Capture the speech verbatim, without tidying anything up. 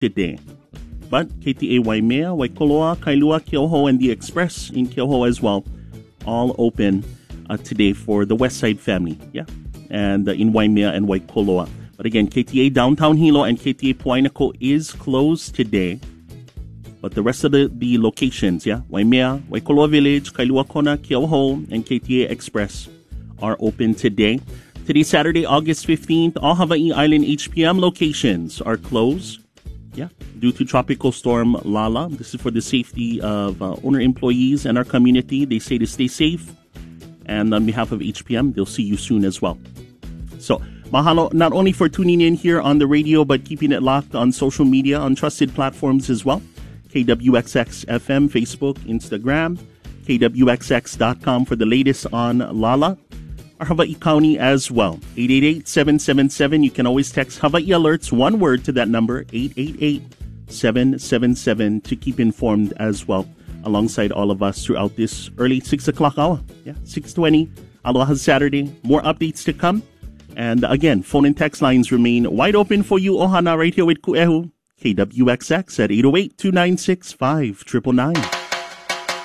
today. But K T A Waimea, Waikoloa, Kailua, Keoho, and the Express in Keoho as well, all open uh, today for the West Side family. Yeah, and uh, in Waimea and Waikoloa. But again, K T A Downtown Hilo and K T A Puainako is closed today. But the rest of the, the locations, yeah, Waimea, Waikoloa Village, Kailua Kona, Keoho, and K T A Express are open today. Today, Saturday, August fifteenth, all Hawaii Island H P M locations are closed. Yeah, due to Tropical Storm Lala. This is for the safety of uh, owner employees and our community. They say to stay safe. And on behalf of H P M, they'll see you soon as well. So, mahalo not only for tuning in here on the radio, but keeping it locked on social media, on trusted platforms as well. K W X X F M, Facebook, Instagram, K W X X dot com for the latest on Lala. Our Hawaii County as well. eight eight eight, seven seven seven. You can always text Hawaii Alerts, one word to that number, eight eight eight, seven seven seven, to keep informed as well, alongside all of us throughout this early six o'clock hour. Yeah, six twenty. Aloha Saturday. More updates to come. And again, phone and text lines remain wide open for you. Ohana right here with Ku'ehu. K W X X at eight oh eight, two nine six, five nine nine nine.